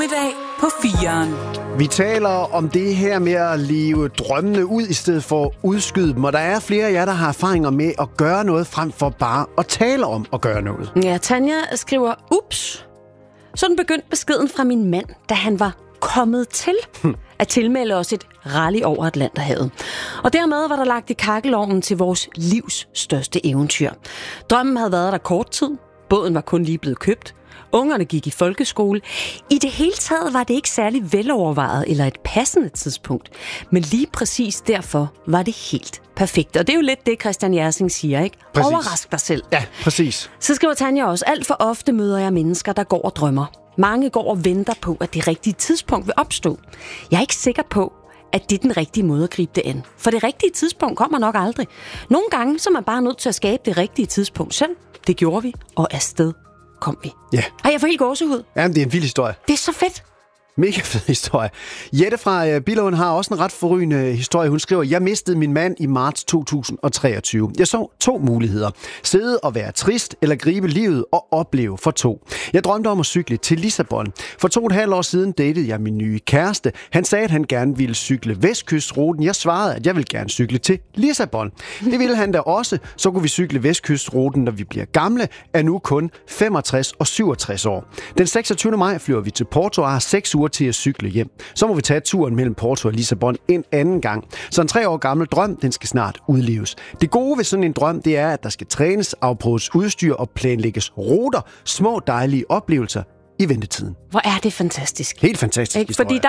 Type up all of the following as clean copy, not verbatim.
I dag på 4'eren. Vi taler om det her med at leve drømmene ud i stedet for at udskyde dem. Og der er flere af jer, der har erfaringer med at gøre noget frem for bare at tale om at gøre noget. Ja, Tanja skriver, ups. Sådan begyndte beskeden fra min mand, da han var kommet til at tilmelde os et rally over Atlanterhavet. Og dermed var der lagt i kakkelovnen til vores livs største eventyr. Drømmen havde været der kort tid. Båden var kun lige blevet købt. Ungerne gik i folkeskole. I det hele taget var det ikke særlig velovervejet eller et passende tidspunkt. Men lige præcis derfor var det helt perfekt. Og det er jo lidt det, Christian Jersing siger, ikke? Præcis. Overrask dig selv. Ja, præcis. Så skriver Tanja også, alt for ofte møder jeg mennesker, der går og drømmer. Mange går og venter på, at det rigtige tidspunkt vil opstå. Jeg er ikke sikker på, at det er den rigtige måde at gribe det an. For det rigtige tidspunkt kommer nok aldrig. Nogle gange så er man bare nødt til at skabe det rigtige tidspunkt selv. Det gjorde vi, og afsted kom vi. Ja. Har jeg fået helt gåsehud? Jamen, det er en vild historie. Det er så fedt. Mega fed historie. Jette fra Billund har også en ret forrygende historie. Hun skriver, jeg mistede min mand i marts 2023. Jeg så 2 muligheder. Sidde og være trist, eller gribe livet og opleve for 2. Jeg drømte om at cykle til Lissabon. For 2,5 år siden datede jeg min nye kæreste. Han sagde, at han gerne ville cykle vestkystruten. Jeg svarede, at jeg vil gerne cykle til Lissabon. Det ville han da også. Så kunne vi cykle vestkystruten, når vi bliver gamle, er nu kun 65 og 67 år. Den 26. maj flyver vi til Porto og har 6 uger til at cykle hjem. Så må vi tage turen mellem Porto og Lissabon en anden gang. Så en 3 år gammel drøm, den skal snart udleves. Det gode ved sådan en drøm, det er, at der skal trænes, afprøves udstyr og planlægges ruter, små dejlige oplevelser i ventetiden. Hvor er det fantastisk. Helt fantastisk historie.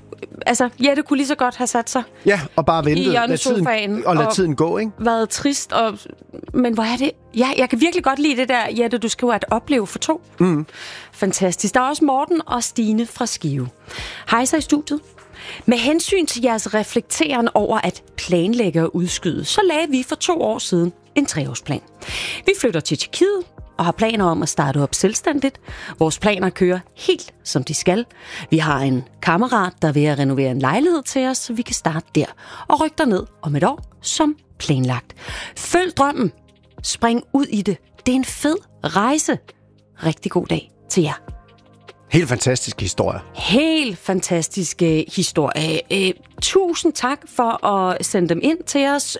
Fordi Jette kunne lige så godt have sat sig ja, og bare ventet. I hjørnesofaen lad tiden gå, ikke? Været trist. Men hvor er det? Ja, jeg kan virkelig godt lide det der, Jette, du skriver, at opleve for 2. Fantastisk. Der er også Morten og Stine fra Skive. Hej så i studiet. Med hensyn til jeres reflekteren over at planlægge og udskyde, så lagde vi for 2 år siden en 3-årsplan. Vi flytter til Tjekkiet og har planer om at starte op selvstændigt. Vores planer kører helt som de skal. Vi har en kammerat, der er ved at renovere en lejlighed til os, så vi kan starte der og rykke derned om et år som planlagt. Følg drømmen. Spring ud i det. Det er en fed rejse. Rigtig god dag til jer. Helt fantastisk historie. Helt fantastisk historie. Tusind tak for at sende dem ind til os.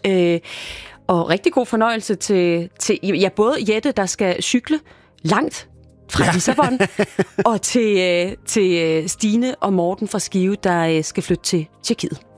Og rigtig god fornøjelse til både Jette, der skal cykle langt fra Lissabon, og til Stine og Morten fra Skive, der skal flytte til Tjekkiet.